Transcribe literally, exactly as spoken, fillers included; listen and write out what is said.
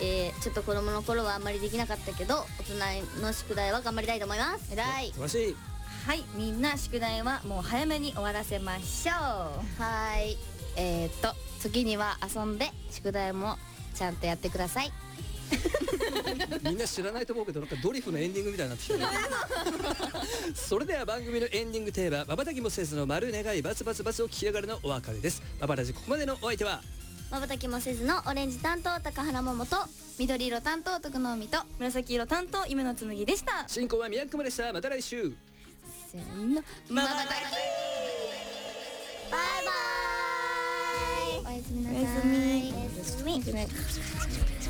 えー、ちょっと子供の頃はあんまりできなかったけど大人の宿題は頑張りたいと思います。 偉い。 素晴らしい。 はい、みんな宿題はもう早めに終わらせましょう。 はい、えー、っと時には遊んで宿題もちゃんとやってください。 みんな知らないと思うけどなんかドリフのエンディングみたいになってきた。それでは番組のエンディングテーマ、まばたきもせずの丸願いバツバツバツを聞き上がるのお別れです。ババラジ、ここまでのお相手はまばたきもせずのオレンジ担当高原桃と緑色担当徳野海と紫色担当夢の紬でした。 進行は宮久間でした。また来週。 せーの、まばたきバイバーイ。おやすみなさい。 おやすみ。 おやすみ。